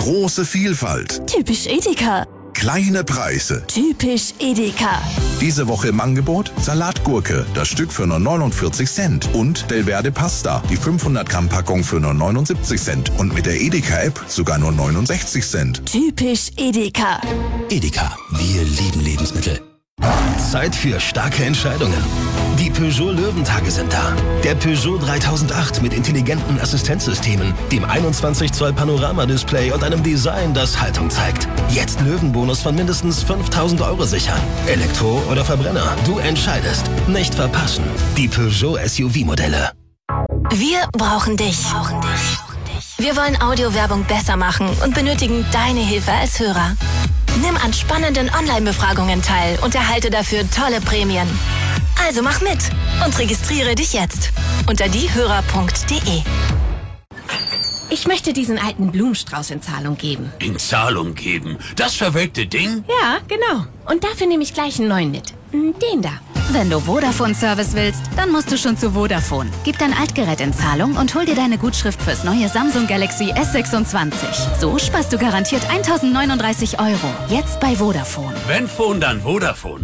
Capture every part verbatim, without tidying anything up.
Große Vielfalt. Typisch Edeka. Kleine Preise. Typisch Edeka. Diese Woche im Angebot Salatgurke, das Stück für nur neunundvierzig Cent. Und Delverde Pasta, die fünfhundert Gramm Packung für nur neunundsiebzig Cent. Und mit der Edeka-App sogar nur neunundsechzig Cent. Typisch Edeka. Edeka, wir lieben Lebensmittel. Zeit für starke Entscheidungen. Die Peugeot Löwentage sind da. Der Peugeot dreitausendacht mit intelligenten Assistenzsystemen, dem einundzwanzig Zoll Panoramadisplay und einem Design, das Haltung zeigt. Jetzt Löwenbonus von mindestens fünftausend Euro sichern. Elektro oder Verbrenner, du entscheidest. Nicht verpassen. Die Peugeot S U V-Modelle. Wir brauchen dich. Wir wollen Audiowerbung besser machen und benötigen deine Hilfe als Hörer. Nimm an spannenden Online-Befragungen teil und erhalte dafür tolle Prämien. Also mach mit und registriere dich jetzt unter diehörer punkt de. Ich möchte diesen alten Blumenstrauß in Zahlung geben. In Zahlung geben? Das verwelkte Ding? Ja, genau. Und dafür nehme ich gleich einen neuen mit. Den da. Wenn du Vodafone-Service willst, dann musst du schon zu Vodafone. Gib dein Altgerät in Zahlung und hol dir deine Gutschrift fürs neue Samsung Galaxy S sechsundzwanzig. So sparst du garantiert eintausendneununddreißig Euro. Jetzt bei Vodafone. Wenn Phone, dann Vodafone.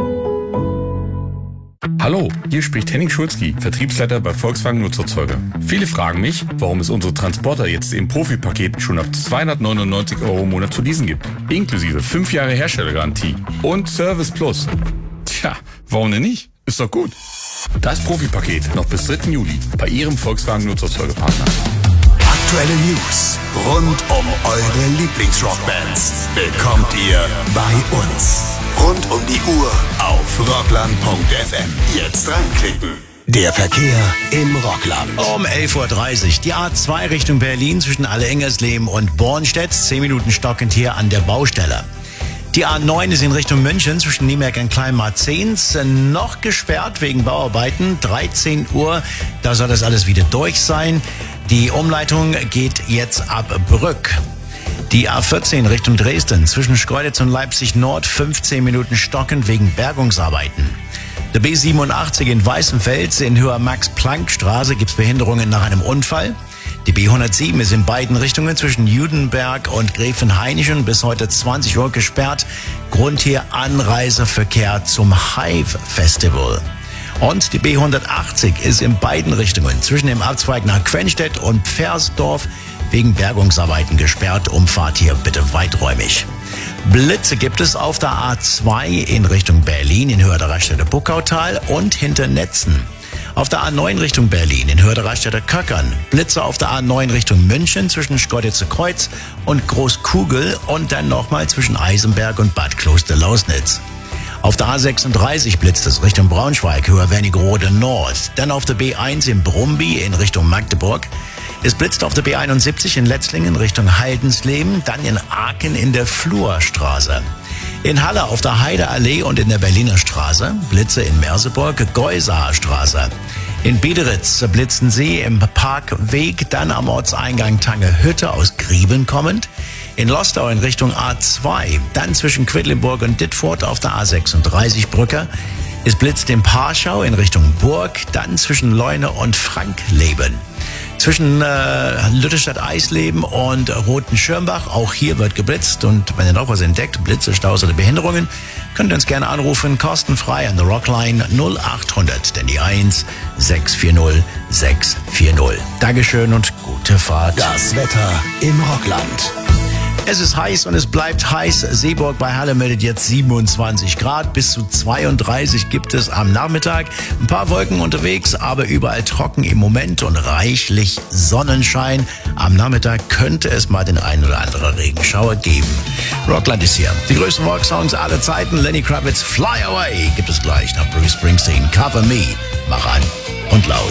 Hallo, hier spricht Henning Schulzki, Vertriebsleiter bei Volkswagen Nutzerzeuger. Viele fragen mich, warum es unsere Transporter jetzt im Profi-Paket schon ab zweihundertneunundneunzig Euro im Monat zu leasen gibt. Inklusive fünf Jahre Herstellergarantie und Service Plus. Tja, warum denn nicht? Ist doch gut. Das Profi-Paket noch bis dritten Juli bei Ihrem Volkswagen Nutzerzeugerpartner. Aktuelle News rund um eure Lieblingsrockbands bekommt ihr bei uns. Rund um die Uhr auf rockland punkt f m. Jetzt reinklicken. Der Verkehr im Rockland. Um elf Uhr dreißig die A zwei Richtung Berlin zwischen Alle-Engersleben und Bornstedt. zehn Minuten stockend hier an der Baustelle. Die A neun ist in Richtung München zwischen Niemerk und Kleinmarzens noch gesperrt wegen Bauarbeiten. dreizehn Uhr, da soll das alles wieder durch sein. Die Umleitung geht jetzt ab Brück. Die A vierzehn Richtung Dresden zwischen Schkeuditz und Leipzig Nord fünfzehn Minuten stockend wegen Bergungsarbeiten. Der B siebenundachtzig in Weißenfels in Höhe Max-Planck-Straße gibt es Behinderungen nach einem Unfall. Die B hundertsieben ist in beiden Richtungen zwischen Judenberg und Gräfenhainichen bis heute zwanzig Uhr gesperrt. Grund hier Anreiseverkehr zum Hive Festival. Und die B hundertachtzig ist in beiden Richtungen zwischen dem Abzweig nach Quenstedt und Pfersdorf wegen Bergungsarbeiten gesperrt. Umfahrt hier bitte weiträumig. Blitze gibt es auf der A zwei in Richtung Berlin in Höhe der Raststätte Buckautal und hinter Netzen. Auf der A neun Richtung Berlin in Höhe der Raststätte Köckern. Blitze auf der A neun Richtung München zwischen Schkeuditzer Kreuz und Großkugel und dann nochmal zwischen Eisenberg und Bad Kloster-Lausnitz. Auf der A sechsunddreißig blitzt es Richtung Braunschweig, Höhe Wernigerode Nord. Dann auf der B eins in Brumby in Richtung Magdeburg. Es blitzt auf der B einundsiebzig in Letzlingen Richtung Haldensleben, dann in Aachen in der Flurstraße. In Halle auf der Heideallee und in der Berliner Straße, Blitze in Merseburg, Geusaer Straße. In Biederitz blitzen sie im Parkweg, dann am Ortseingang Tangehütte aus Grieben kommend. In Lostau in Richtung A zwei, dann zwischen Quedlinburg und Dittfurt auf der A sechsunddreißig Brücke. Es blitzt in Parschau in Richtung Burg, dann zwischen Leune und Frankleben. Zwischen äh, Lüttestadt-Eisleben und Roten-Schirmbach, auch hier wird geblitzt. Und wenn ihr noch was entdeckt, Blitze, Staus oder Behinderungen, könnt ihr uns gerne anrufen, kostenfrei an der Rockline null achthundert, denn die eins sechs vier null sechs vier null. Dankeschön und gute Fahrt. Das Wetter im Rockland. Es ist heiß und es bleibt heiß. Seeburg bei Halle meldet jetzt siebenundzwanzig Grad. Bis zu zweiunddreißig gibt es am Nachmittag. Ein paar Wolken unterwegs, aber überall trocken im Moment und reichlich Sonnenschein. Am Nachmittag könnte es mal den ein oder anderen Regenschauer geben. Rockland ist hier. Die größten Rocksongs aller Zeiten. Lenny Kravitz, Fly Away, gibt es gleich nach Bruce Springsteen. Cover Me. Mach an und laut.